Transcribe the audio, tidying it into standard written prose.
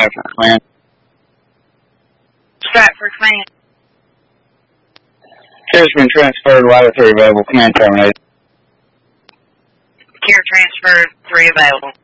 Stratford Command. Stratford Command. Care's been transferred. Ladder 3 available. Command terminated. Care transferred. 3 available.